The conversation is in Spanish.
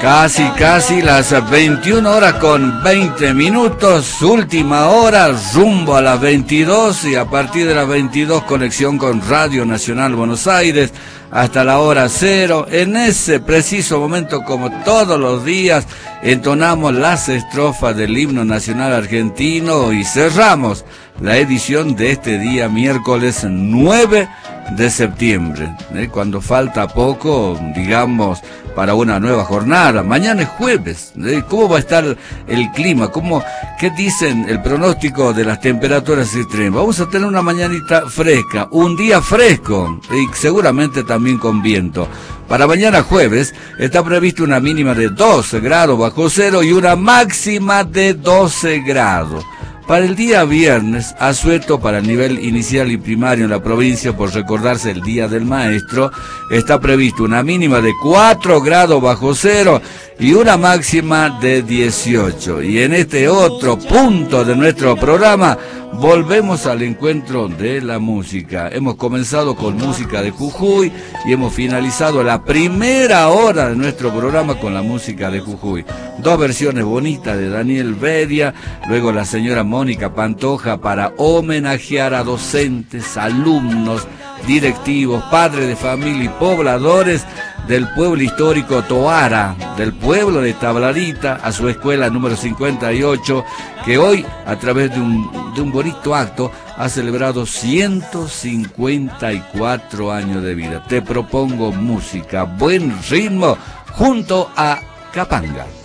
Casi las 21 horas con 20 minutos, última hora, rumbo a las 22 y a partir de las 22 conexión con Radio Nacional Buenos Aires hasta la hora 0. En ese preciso momento, como todos los días, entonamos las estrofas del himno nacional argentino y cerramos la edición de este día miércoles 9 de septiembre, cuando falta poco, digamos, para una nueva jornada. Mañana es jueves. ¿Cómo va a estar el clima? ¿Qué dicen el pronóstico de las temperaturas extremas? Vamos a tener una mañanita fresca, un día fresco y seguramente también con viento. Para mañana jueves está previsto una mínima de 12 grados bajo cero y una máxima de 12 grados. Para el día viernes, asueto para el nivel inicial y primario en la provincia por recordarse el Día del Maestro, está previsto una mínima de 4 grados bajo cero y una máxima de 18. Y en este otro punto de nuestro programa, volvemos al encuentro de la música. Hemos comenzado con música de Jujuy y hemos finalizado la primera hora de nuestro programa con la música de Jujuy. Dos versiones bonitas de Daniel Bedia, luego la señora Mónica Pantoja para homenajear a docentes, alumnos, directivos, padres de familia y pobladores del pueblo histórico Toara, del pueblo de Tablarita, a su escuela número 58, que hoy, a través de un bonito acto, ha celebrado 154 años de vida. Te propongo música, buen ritmo, junto a Capanga.